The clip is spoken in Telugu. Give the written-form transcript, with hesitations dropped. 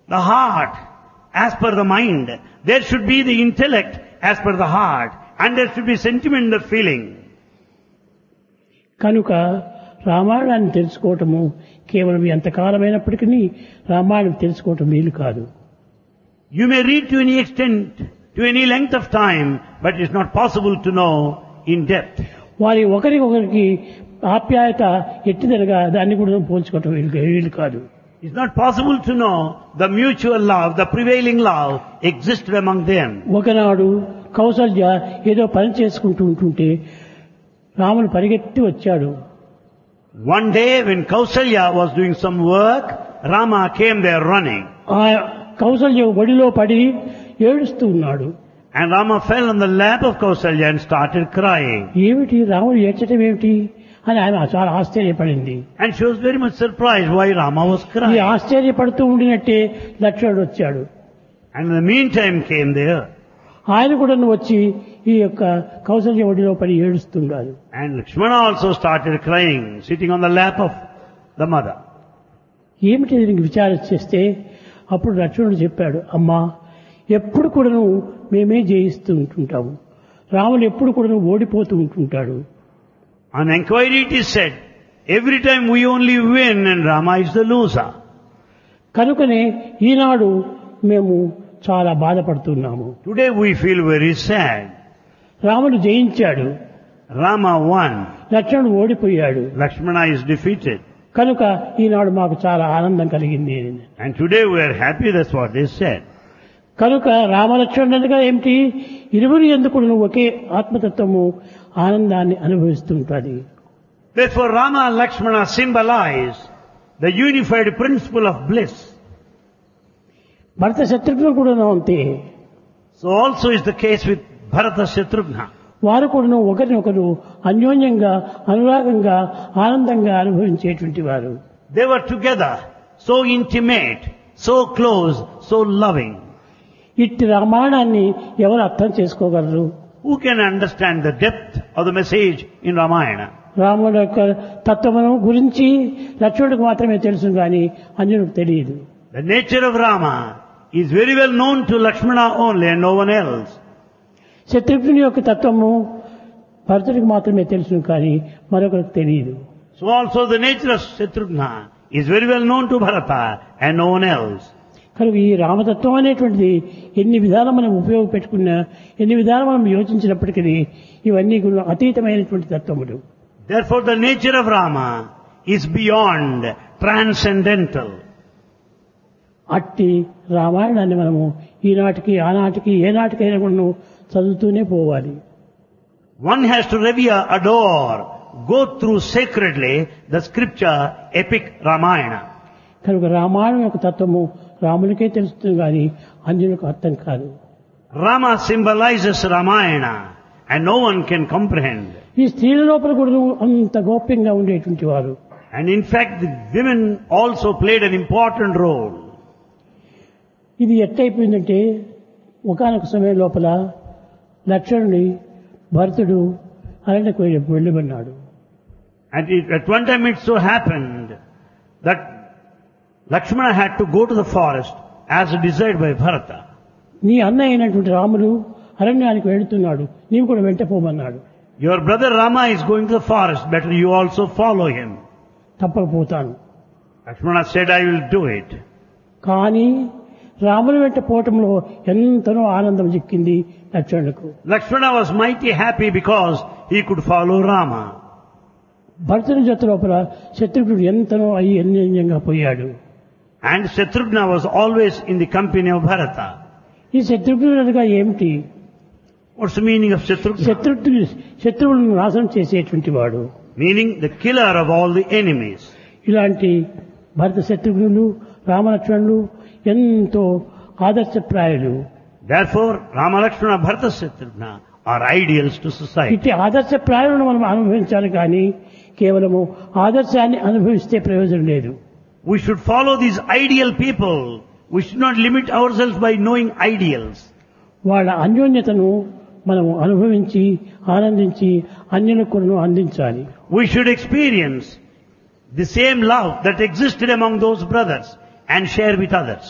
the heart as per the mind. There should be the intellect as per the heart. And there should be sentiment, the feeling. కనుక రామాయణాన్ని తెలుసుకోవటము కేవలం ఎంతకాలమైనప్పటికీ రామాయణం తెలుసుకోవటం వీలు కాదు. You may read to any extent, to any length of time, but it's not possible to know in depth. వారి ఒకరికొకరికి ఆప్యాయత ఎట్టిదనగా దాన్ని కూడా పోల్చుకోవటం వీలు కాదు. It's not possible to know the mutual love, the prevailing love existed among them. ఒకనాడు కౌసల్య ఏదో పని చేసుకుంటూ ఉంటుంటే రాముడు పరిగెత్తి వచ్చాడు. One day when Kausalya was doing some work, Rama came there running. ఆ కౌసల్య ఒడిలో పడి ఏడుస్తూ ఉన్నాడు. And Rama fell on the lap of Kausalya and started crying. ఏమిటి రాముడు ఏడ్చటం ఏమిటి అని ఆమె చాలా ఆశ్చర్యపడింది. And she was very much surprised why Rama was ఈ crying. ఆశ్చర్యపడుతూ ఉండినట్టే లక్ష్మణుడు వచ్చాడు. And in the meantime came there. ఆయన కూడా వచ్చి ఈ యొక్క కౌసల్య ఒడిలో పడి ఏడుస్తున్నాడు. And Lakshmana also started crying, sitting on the lap of the mother. ఏమిటి దీనికి విచారణ చేస్తే అప్పుడు లక్ష్మణుడు చెప్పాడు, అమ్మా ఎప్పుడు కూడా మేమే జయిస్తూ ఉంటుంటాము, రాముడు ఎప్పుడు కూడా ఓడిపోతూ ఉంటుంటాడు. On inquiry it is said, every time we only win and Rama is the loser. కనుకనే ఈనాడు మేము చాలా బాధపడుతున్నాము. Today we feel very sad. రాముడు జయించాడు, Rama won. లక్ష్మణుడు ఓడిపోయాడు. Lakshmana is defeated. కనుక ఈనాడు మాకు చాలా ఆనందం కలిగింది. And today we are happy, that's what they said. కనుక రామలక్ష్మణుడుగా ఏమిటి, ఇరువురు ఎందుకు ఒకే ఆత్మతత్వము ఆనందాన్ని అనుభవిస్తుంటుంది. Therefore Rama and Lakshmana symbolize the unified principle of bliss. భరత శత్రుఘ్నులు కూడా అంతే. So also is the case with Bharata Shatrughna. వారు కూడా ఒకరినొకరు అన్యోన్యంగా అనురాగంగా ఆనందంగా అనుభవించేటువంటి వారు. They were together, so intimate, so close, so loving. ఇట్టి రామాయణాన్ని ఎవరు అర్థం చేసుకోగలరు? Who can understand the depth of the message in Ramayana? రాముడు యొక్క తత్వమును గురించి లక్ష్మణుడికి మాత్రమే తెలుసు కానీ అన్యునికి తెలియదు. The nature of Rama is very well known to Lakshmana only and no one else. శత్రుఘ్నుని యొక్క తత్వము భరతుడికి మాత్రమే తెలుసు కానీ మరొకరికి తెలియదు. So also the nature of Shatrughna is very well known to Bharata and no one else. కనుక ఈ రామతత్వం అనేటువంటిది ఎన్ని విధాలు మనం ఉపయోగపెట్టుకున్నా, ఎన్ని విధాలు మనం యోచించినప్పటికీ ఇవన్నీ కూడా అతీతమైనటువంటి తత్వములు. Therefore the nature of Rama is beyond, transcendental. అట్టి రామాయణాన్ని మనము ఈనాటికి ఆనాటికి ఏనాటికైనా కూడా చదువుతూనే పోవాలి. One has to revere, adore, go through sacredly the scripture, epic Ramayana. కనుక రామాయణం యొక్క తత్వము రామునికే తెలుస్తుంది కానీ అన్యులకు అర్థం కాదు. Rama symbolizes Ramayana and no one can comprehend. ఈ స్త్రీల లోపల కూడా అంత గోప్యంగా ఉండేటువంటి వారు. And in fact the women also played an important role. ఇది ఎట్టయిపోయిందంటే ఒకానొక సమయం లోపల లక్ష్మణుని భరతుడు అరణ్యకు వెళ్ళమన్నాడు. And at one time it so happened that Lakshmana had to go to the forest as desired by Bharata. నీ అన్న అయినటువంటి రాముడు అరణ్యానికి వెళుతున్నాడు, నీవు కూడా వెంట పోమన్నాడు. Your brother Rama is going to the forest, better you also follow him. తప్పకపోతాను. Lakshmana said, I will do it. కానీ రాముని వెంట పోవటంలో ఎంతనో ఆనందం చిక్కింది లక్ష్మణులకు. Lakshmana was mighty happy because he could follow Rama. భరతుని జత లోపల శత్రుఘ్నుడు ఎంతనో అన్యోన్యంగా పోయాడు. And Shatrughna was always in the company of Bharata. ఈ శత్రుఘ్నుడుగా ఏమిటి? What's the meaning of Shatrughna? శత్రువులను నాశనం చేసేటువంటి వాడు. Meaning the killer of all the enemies. ఇలాంటి భరత శత్రుఘ్నులు రామలక్ష్మణులు ఎంతో ఆదర్శప్రాయులు. Therefore Rama, Lakshmana, Bharata, Shatrughna are ideals to society. ఇట్టి ఆదర్శప్రాయులను మనం అనుభవించాలి కానీ కేవలము ఆదర్శాన్ని అనుభవిస్తే ప్రయోజనం లేదు. We should follow these ideal people. We should not limit ourselves by knowing ideals. వాళ్ళ అన్యోన్యతను మనం అనుభవించి ఆనందించి అన్యులకు కూడా అందించాలి. We should experience the same love that existed among those brothers and share with others.